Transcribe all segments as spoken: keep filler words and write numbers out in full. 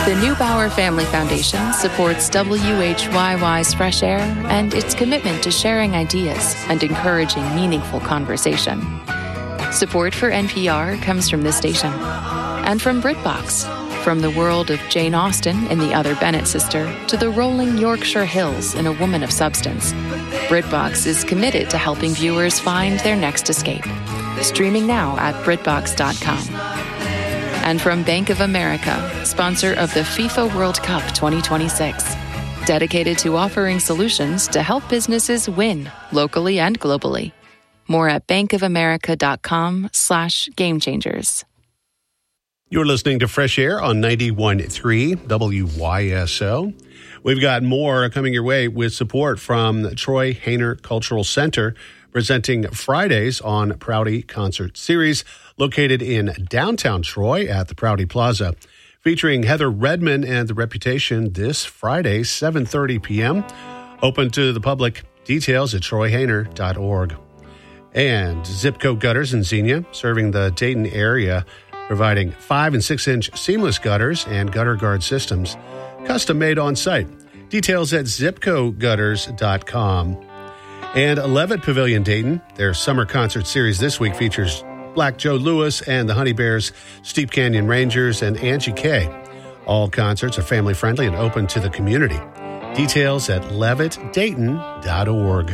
The Neubauer Family Foundation supports W H Y Y's Fresh Air and its commitment to sharing ideas and encouraging meaningful conversation. Support for N P R comes from this station and from BritBox. From the world of Jane Austen in The Other Bennet Sister to the rolling Yorkshire Hills in A Woman of Substance, BritBox is committed to helping viewers find their next escape. Streaming now at BritBox dot com. And from Bank of America, sponsor of the FIFA World Cup twenty twenty-six, dedicated to offering solutions to help businesses win locally and globally. More at bankofamerica.com slash game changers. You're listening to Fresh Air on ninety-one point three W Y S O. We've got more coming your way with support from Troy Hayner Cultural Center, presenting Fridays on Prouty Concert Series, located in downtown Troy at the Prouty Plaza, featuring Heather Redman and The Reputation this Friday, seven thirty p.m. Open to the public. Details at troy hayner dot org. And Zipco Gutters in Xenia, serving the Dayton area, providing five and six inch seamless gutters and gutter guard systems, custom made on site. Details at zipco gutters dot com. And Levitt Pavilion Dayton, their summer concert series this week features Black Joe Lewis and the Honey Bears, Steep Canyon Rangers, and Angie Kay. All concerts are family friendly and open to the community. Details at levitt dayton dot org.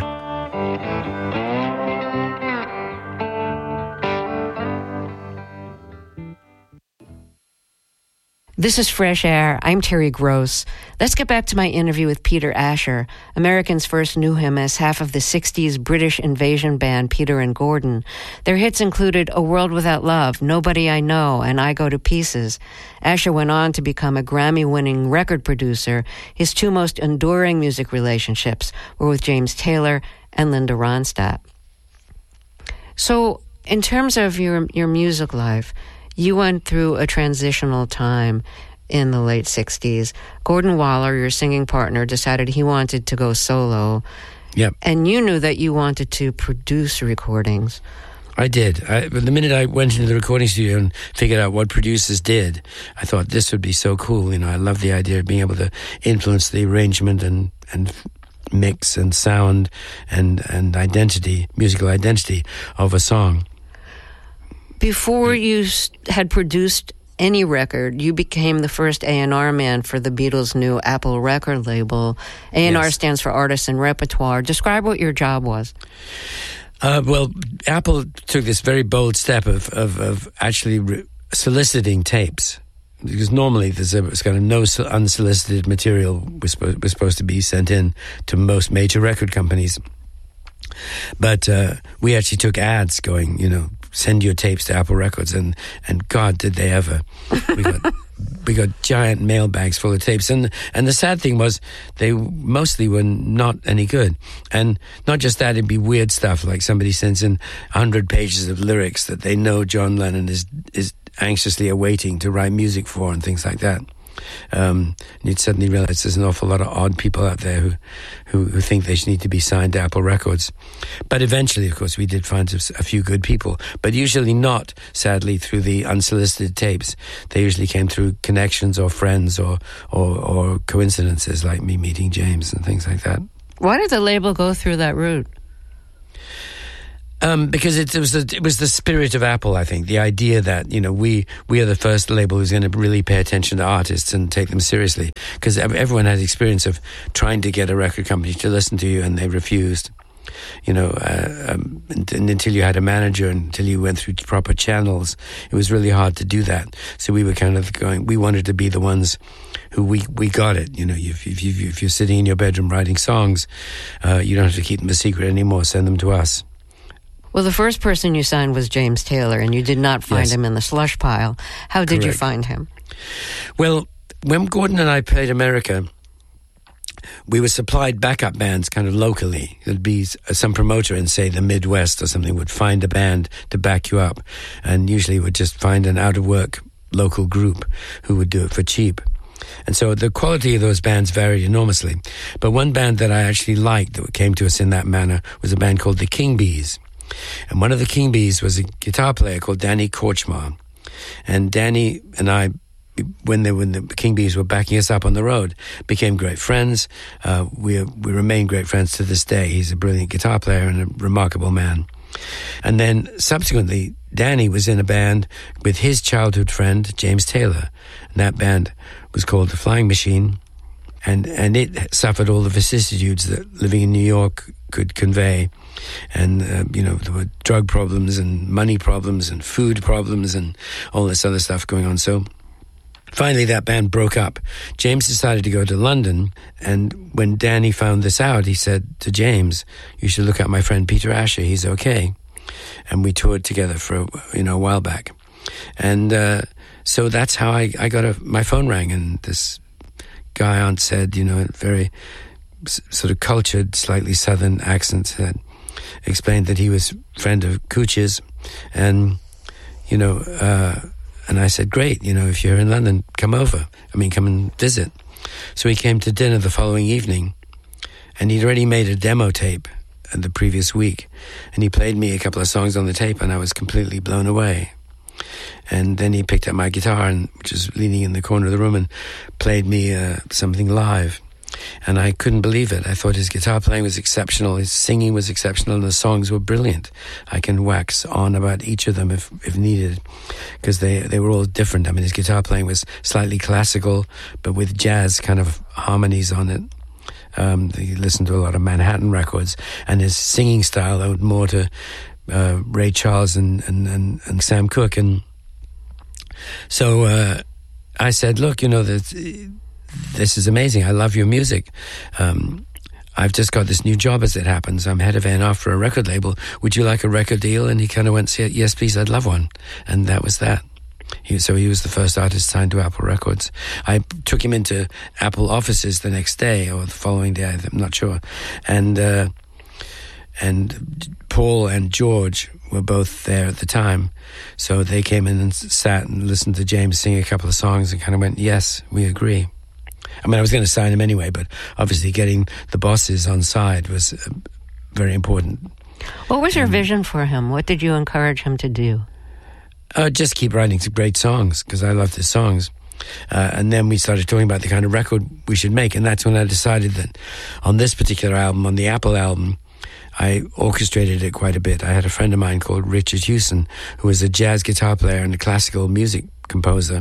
This is Fresh Air. I'm Terry Gross. Let's get back to my interview with Peter Asher. Americans first knew him as half of the sixties British invasion band Peter and Gordon. Their hits included A World Without Love, Nobody I Know, and I Go to Pieces. Asher went on to become a Grammy-winning record producer. His two most enduring music relationships were with James Taylor and Linda Ronstadt. So, in terms of your your music life, you went through a transitional time in the late sixties. Gordon Waller, your singing partner, decided he wanted to go solo. Yep. And you knew that you wanted to produce recordings. I did. I, but the minute I went into the recording studio and figured out what producers did, I thought this would be so cool. You know, I love the idea of being able to influence the arrangement and, and mix and sound and, and identity, musical identity of a song. Before you had produced any record, you became the first A and R man for the Beatles' new Apple record label. A and R yes. stands for Artists and Repertoire. Describe what your job was. Uh, well, Apple took this very bold step of, of, of actually re- soliciting tapes. Because normally there's a, it's kind of no unsolicited material was, was supposed to be sent in to most major record companies. But uh, we actually took ads going, you know, send your tapes to Apple Records, and, and God, did they ever. We got we got giant mailbags full of tapes. And and the sad thing was they mostly were not any good. And not just that, it'd be weird stuff, like somebody sends in one hundred pages of lyrics that they know John Lennon is is anxiously awaiting to write music for and things like that. Um, and you'd suddenly realize there's an awful lot of odd people out there who, who, who think they need to be signed to Apple Records. But eventually, of course, we did find a few good people, but usually not, sadly, through the unsolicited tapes. They usually came through connections or friends or, or, or coincidences, like me meeting James and things like that. Why did the label go through that route? Um, because it, it was the, it was the spirit of Apple, I think. The idea that, you know, we, we are the first label who's going to really pay attention to artists and take them seriously. Because everyone had experience of trying to get a record company to listen to you, and they refused. You know, uh, um, and, and until you had a manager, until you went through proper channels, it was really hard to do that. So we were kind of going, we wanted to be the ones who we, we got it. You know, if, if, if, if you're sitting in your bedroom writing songs, uh, you don't have to keep them a secret anymore. Send them to us. Well, the first person you signed was James Taylor, and you did not find yes. him in the slush pile. How did Correct. you find him? Well, when Gordon and I played America, we were supplied backup bands kind of locally. There'd be some promoter in, say, the Midwest or something would find a band to back you up, and usually would just find an out-of-work local group who would do it for cheap. And so the quality of those bands varied enormously. But one band that I actually liked that came to us in that manner was a band called the King Bees. And one of the King Bees was a guitar player called Danny Korchmar. And Danny and I when they when the King Bees were backing us up on the road, became great friends. Uh, we we remain great friends to this day. He's a brilliant guitar player and a remarkable man. And then subsequently, Danny was in a band with his childhood friend James Taylor, and that band was called The Flying Machine, and and it suffered all the vicissitudes that living in New York could convey. And, uh, you know, there were drug problems and money problems and food problems and all this other stuff going on. So finally that band broke up. James decided to go to London, and when Danny found this out, he said to James, you should look at my friend Peter Asher, he's okay. And we toured together for, you know, a while back. And uh, so that's how I, I got a, my phone rang, and this guy on said, you know, very s- sort of cultured, slightly southern accent, said, explained that he was a friend of Cooch's, and, you know, uh, and I said, great, you know, if you're in London, come over. I mean, come and visit. So he came to dinner the following evening, and he'd already made a demo tape the previous week, and he played me a couple of songs on the tape, and I was completely blown away. And then he picked up my guitar, and which was leaning in the corner of the room, and played me uh, something live. And I couldn't believe it. I thought his guitar playing was exceptional, his singing was exceptional, and the songs were brilliant. I can wax on about each of them if, if needed, because they, they were all different. I mean, his guitar playing was slightly classical, but with jazz kind of harmonies on it. Um, he listened to a lot of Manhattan records, and his singing style owed more to uh, Ray Charles and, and, and, and Sam Cooke. And so uh, I said, look, you know, that this is amazing. I love your music. Um, I've just got this new job as it happens. I'm head of A and R for a record label. Would you like a record deal? And he kind of went, yes, please, I'd love one. And that was that. He, so he was the first artist signed to Apple Records. I took him into Apple offices the next day or the following day, I'm not sure. And uh, and Paul and George were both there at the time. So they came in and sat and listened to James sing a couple of songs and kind of went, yes, we agree. I mean, I was going to sign him anyway, but obviously getting the bosses on side was uh, very important. What was your um, vision for him? What did you encourage him to do? Uh, just keep writing some great songs, because I loved his songs. Uh, and then we started talking about the kind of record we should make, and that's when I decided that on this particular album, on the Apple album, I orchestrated it quite a bit. I had a friend of mine called Richard Hewson, who was a jazz guitar player and a classical music composer,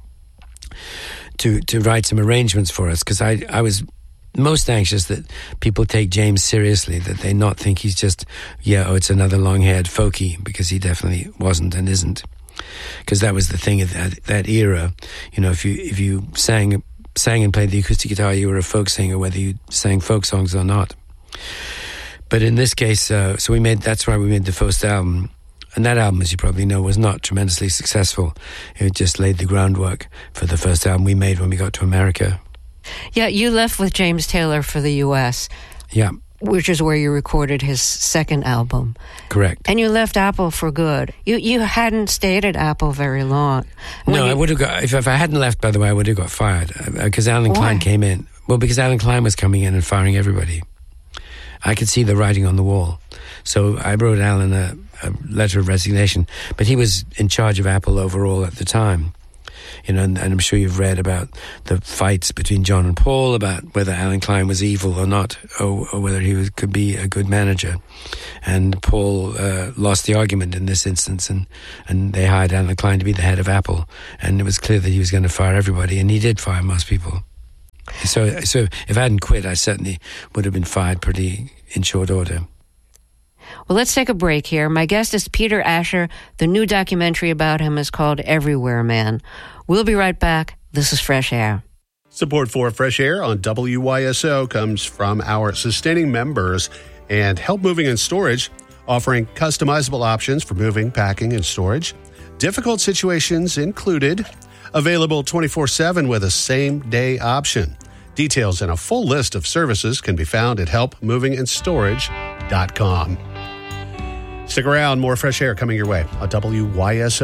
to to write some arrangements for us, because I, I was most anxious that people take James seriously, that they not think he's just, yeah, oh, it's another long-haired folkie, because he definitely wasn't and isn't. Because that was the thing of that, that era. You know, if you if you sang sang and played the acoustic guitar, you were a folk singer, whether you sang folk songs or not. But in this case, uh, so we made, that's why we made the first album. And that album, as you probably know, was not tremendously successful. It just laid the groundwork for the first album we made when we got to America. Yeah, you left with James Taylor for the U S Yeah. Which is where you recorded his second album. Correct. And you left Apple for good. You you hadn't stayed at Apple very long. When no, you, I would have got, if, if I hadn't left, by the way, I would have got fired. Because uh, Alan Why? Klein came in. Well, because Alan Klein was coming in and firing everybody. I could see the writing on the wall. So I wrote Alan a, a letter of resignation. But he was in charge of Apple overall at the time. You know, and, and I'm sure you've read about the fights between John and Paul about whether Alan Klein was evil or not, or, or whether he was, could be a good manager. And Paul uh, lost the argument in this instance, and, and they hired Alan Klein to be the head of Apple. And it was clear that he was going to fire everybody, and he did fire most people. So, so if I hadn't quit, I certainly would have been fired pretty in short order. Well, let's take a break here. My guest is Peter Asher. The new documentary about him is called Everywhere Man. We'll be right back. This is Fresh Air. Support for Fresh Air on W Y S O comes from our sustaining members and Help Moving and Storage, offering customizable options for moving, packing, and storage. Difficult situations included. Available twenty-four seven with a same-day option. Details and a full list of services can be found at help moving and storage dot com. Stick around. More Fresh Air coming your way on W Y S O.